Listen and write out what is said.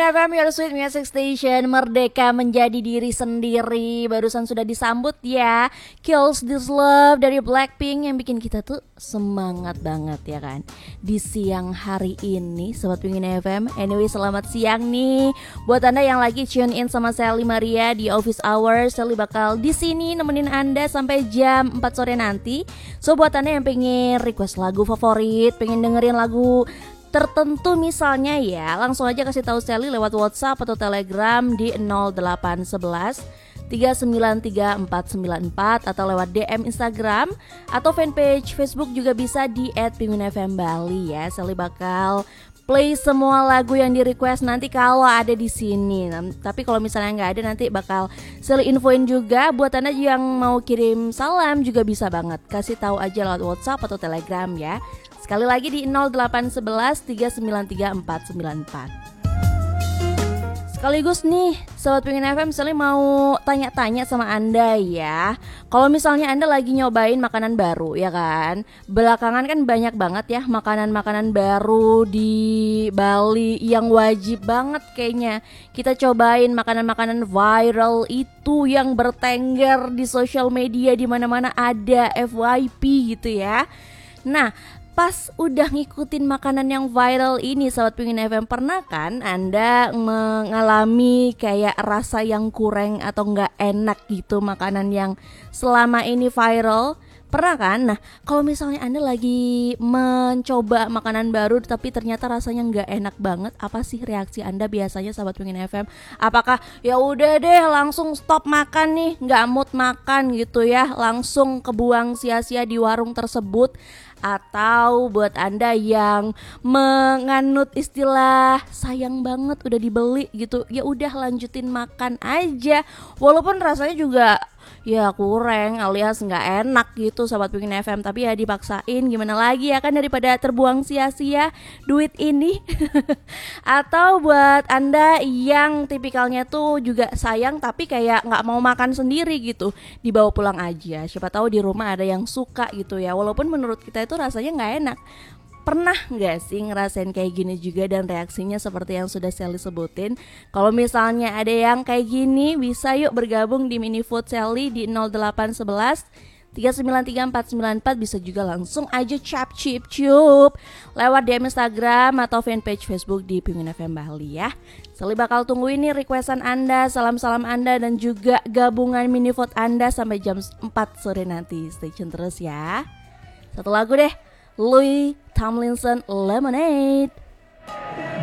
FM, your sweet music station. Merdeka menjadi diri sendiri. Barusan sudah disambut ya, Kills This Love dari Blackpink, yang bikin kita tuh semangat banget ya kan di siang hari ini, Sobat Pingin FM. Anyway, selamat siang nih buat Anda yang lagi tune in sama Sally Maria di Office Hours. Sally bakal di sini nemenin Anda sampai jam 4 sore nanti. So buat Anda yang pengen request lagu favorit, pengen dengerin lagu tertentu misalnya ya, langsung aja kasih tahu Sally lewat WhatsApp atau Telegram di 0811 3934494 atau lewat DM Instagram atau fanpage Facebook juga bisa di @pinguinfmbali ya. Sally bakal play semua lagu yang di request nanti kalau ada di sini. Tapi kalau misalnya nggak ada, nanti bakal Sally infoin juga. Buat Anda yang mau kirim salam juga bisa banget, kasih tahu aja lewat WhatsApp atau Telegram ya. Sekali lagi di 0811 3934494. Sekaligus nih Sobat Pingin FM, Sally mau tanya-tanya sama Anda ya. Kalau misalnya Anda lagi nyobain makanan baru ya kan, belakangan kan banyak banget ya makanan-makanan baru di Bali yang wajib banget kayaknya kita cobain. Makanan-makanan viral itu yang bertengger di sosial media, di mana-mana ada FYP gitu ya. Nah, pas udah ngikutin makanan yang viral ini, Sobat Pingin FM, pernah kan Anda mengalami kayak rasa yang kurang atau gak enak gitu makanan yang selama ini viral? Pernah kan? Nah, kalau misalnya Anda lagi mencoba makanan baru tapi ternyata rasanya nggak enak banget, apa sih reaksi Anda biasanya, Sobat Pingin FM? Apakah ya udah deh langsung stop makan nih, nggak mood makan gitu ya, langsung kebuang sia-sia di warung tersebut? Atau buat Anda yang menganut istilah sayang banget udah dibeli gitu, ya udah lanjutin makan aja walaupun rasanya juga ya kurang alias nggak enak gitu, Sobat Pingin FM, tapi ya dipaksain, gimana lagi ya kan, daripada terbuang sia-sia duit ini. Atau buat Anda yang tipikalnya tuh juga sayang tapi kayak nggak mau makan sendiri gitu, dibawa pulang aja, siapa tahu di rumah ada yang suka gitu ya, walaupun menurut kita itu rasanya nggak enak. Pernah gak sih ngerasain kayak gini juga dan reaksinya seperti yang sudah Sally sebutin? Kalau misalnya ada yang kayak gini, bisa yuk bergabung di Mini Food Sally di 0811 3934494. Bisa juga langsung aja cap cip cup lewat DM Instagram atau fanpage Facebook di Pingin FM Bali ya. Sally bakal tungguin nih requestan Anda, salam-salam Anda, dan juga gabungan Mini Food Anda sampai jam 4 sore nanti. Stay tune terus ya. Satu lagu deh, Louis Tomlinson, Lemonade.